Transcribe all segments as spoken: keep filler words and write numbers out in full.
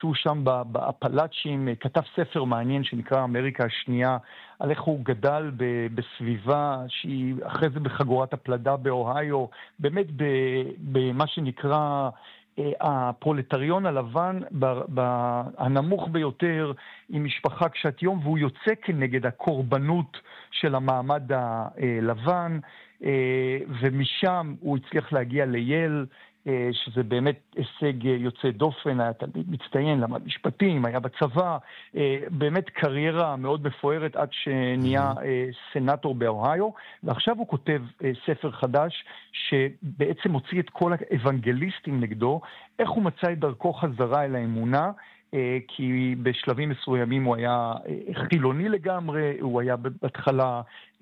שחטו שם באפלאצ'ים, כתב ספר מעניין שנקרא אמריקה השנייה, על איך הוא גדל בסביבה שהיא אחרי זה בחגורת הפלדה באוהיו, באמת במה שנקרא הפרולטריון הלבן הנמוך ביותר, עם משפחה קשת יום, והוא יוצא כנגד הקורבנות של המעמד הלבן, ומשם הוא הצליח להגיע לייל, שזה באמת הישג יוצא דופן, היה תלמיד מצטיין, למד משפטים, היה בצבא, באמת קריירה מאוד מפוארת עד שנהיה סנאטור באוהיו, ועכשיו הוא כותב ספר חדש שבעצם הוציא את כל האבנגליסטים נגדו, איך הוא מצא את דרכו חזרה אל האמונה, כי בשלבים מסוימים הוא היה חילוני לגמרי, הוא היה בהתחלה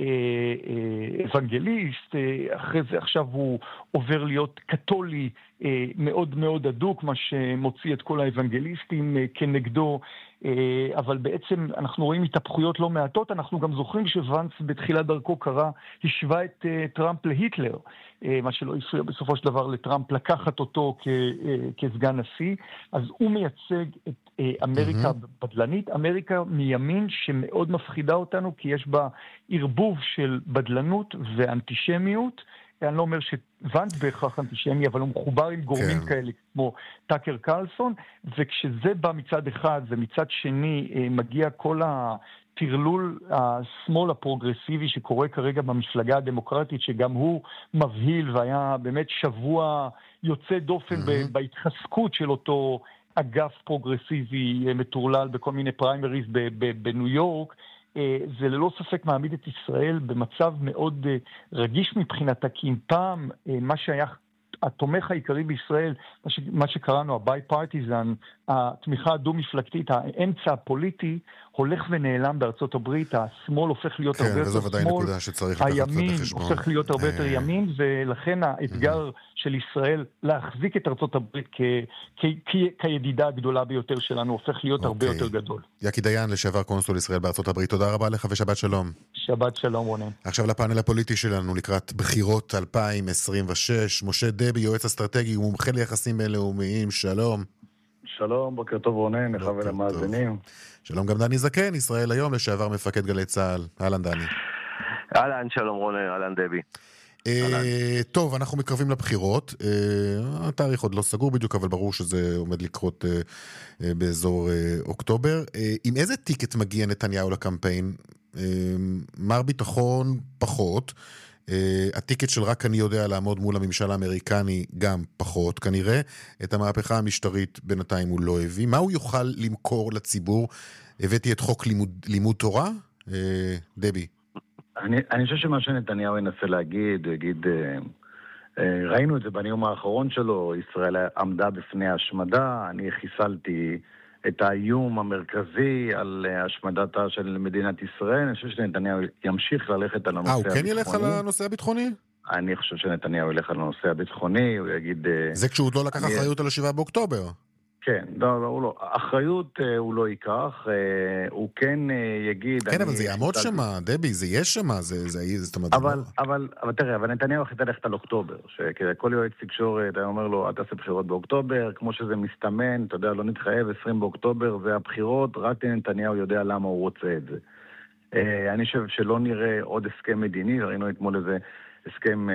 אבנגליסט, אחרי זה עכשיו הוא עובר להיות קתולי מאוד מאוד הדוק, מה שמוציא את כל האבנגליסטים כנגדו, אבל בעצם אנחנו רואים התהפכויות לא מעטות. אנחנו גם זוכרים שוואנס בתחילת דרכו קרא, השווה את טראמפ להיטלר, מה שלא הפריע בסופו של דבר לטראמפ לקחת אותו כסגן נשיא. אז הוא מייצג את אמריקה בדלנית, אמריקה מימין שמאוד מפחידה אותנו, כי יש בה ערבוב של בדלנות ואנטישמיות. אני לא אומר שוואנס בהכרח אנטישמי, אבל הוא מחובר עם גורמים כן. כאלה, כמו טאקר קרלסון, וכשזה בא מצד אחד ומצד שני מגיע כל התרלול השמאל הפרוגרסיבי שקורה כרגע במפלגה הדמוקרטית, שגם הוא מבהיל והיה באמת שבוע יוצא דופן mm-hmm. בהתחזקות של אותו אגף פרוגרסיבי מטורלל בכל מיני פריימריז בניו יורק, זה ללא ספק מעמיד את ישראל במצב מאוד רגיש מבחינתה, כי אם פעם מה שהיה התומך העיקרי בישראל, מה שקראנו הבי-פרטיזן, התמיכה הדו-מפלגתית, האמצע הפוליטי, הולך ונעלם בארצות הברית, השמאל הופך להיות הרבה יותר שמאל, הימין הופך להיות הרבה יותר ימין, ולכן האתגר של ישראל להחזיק את ארצות הברית כידידה הגדולה ביותר שלנו, הופך להיות הרבה יותר גדול. יקי דיין, לשעבר קונסול ישראל בארצות הברית, תודה רבה לך ושבת שלום. שבת שלום רונן. עכשיו לפאנל הפוליטי שלנו לקראת בחירות אלפיים עשרים ושש, משה דבי, יועץ אסטרטגי ומומחה ליחסים בינלאומיים, שלום. שלום, בוקר טוב רונן, לך ולמאזינים. שלום גם דני זקן, ישראל היום, לשעבר מפקד גלי צה"ל. אהלן דני. אהלן, שלום רונן, אהלן דבי. טוב, אנחנו מתקרבים לבחירות. התאריך עוד לא סגור בדיוק, אבל ברור שזה עומד לקרות באזור אוקטובר. עם איזה טיקט מגיע נתניהו לקמפיין? מר ביטחון פחות. הטיקט של רק אני יודע לעמוד מול הממשל האמריקני גם פחות, כנראה. את המהפכה המשטרית בינתיים הוא לא הביא. מה הוא יוכל למכור לציבור? הבאתי את חוק לימוד, לימוד תורה? דבי. אני, אני חושב שמה שנתניהו ינסה להגיד, יגיד, ראינו את זה בנאום האחרון שלו, ישראל עמדה בפני השמדה, אני חיסלתי את האיום המרכזי על השמדתה של מדינת ישראל. אני חושב שנתניהו ימשיך ללכת על הנושא הביטחוני. אה, הוא כן ילך על הנושא הביטחוני? אני חושב שנתניהו ילך על הנושא הביטחוני, הוא יגיד... זה כשהוא לא לקח אחריות על השבעה באוקטובר. כן, לא, לא, לא. אחריות הוא לא ייקח, הוא כן יגיד... כן, אבל זה יעמוד שמה, דבי, זה יש שמה, זה... זאת אומרת... אבל, אבל, אבל תראה, אבל נתניהו החליט ללכת על אוקטובר, שכל יועץ תקשורת היה אומר לו, אל תעשה בחירות באוקטובר, כמו שזה מסתמן, אתה יודע, לא נתחייב, עשרים באוקטובר, והבחירות, רק נתניהו יודע למה הוא רוצה את זה. אני חושב שלא נראה עוד הסכם מדיני, ראינו אתמול איזה הסכם...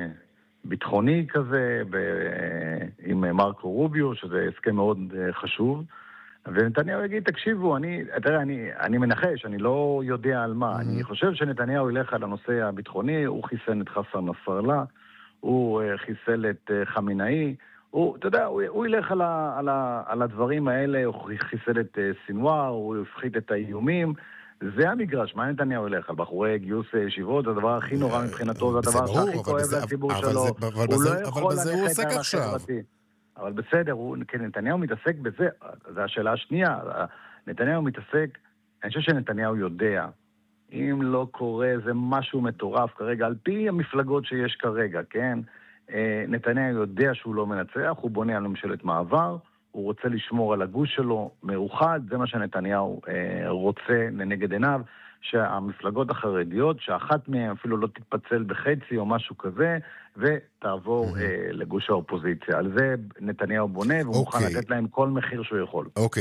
ביטחוני כזה, ב- עם מרקו רוביו, שזה הסכם מאוד חשוב, ונתניהו יגיד, תקשיבו, אני, תראה, אני, אני מנחש, אני לא יודע על מה, mm-hmm. אני חושב שנתניהו ילך על הנושא הביטחוני, הוא חיסל את חסן נסראללה, הוא חיסל את חמינאי, הוא, אתה יודע, הוא, הוא ילך על, ה, על, ה, על הדברים האלה, הוא חיסל את סינואר, הוא הפחית את האיומים, זה המגרש, מה נתניהו ילך? על בחורי גיוס ישיבות, זה הדבר הכי נורא מבחינתו, זה הדבר שהכי כואב לציבור שלו. אבל בזה הוא עוסק עכשיו. אבל בסדר, נתניהו מתעסק בזה, זו השאלה השנייה. נתניהו מתעסק, אני חושב שנתניהו יודע, אם לא קורה איזה משהו מטורף כרגע, על פי המפלגות שיש כרגע, כן? נתניהו יודע שהוא לא מנצח, הוא בונה על ממשלת מעבר, הוא רוצה לשמור על הגוש שלו מאוחד, זה מה שנתניהו אה, רוצה לנגד עיניו, שהמפלגות החרדיות, שאחת מהן אפילו לא תתפצל בחצי או משהו כזה, ותעבור mm-hmm. אה, לגוש האופוזיציה. על זה נתניהו בונה, והוא okay. מוכן לתת להם כל מחיר שהוא יכול. אוקיי.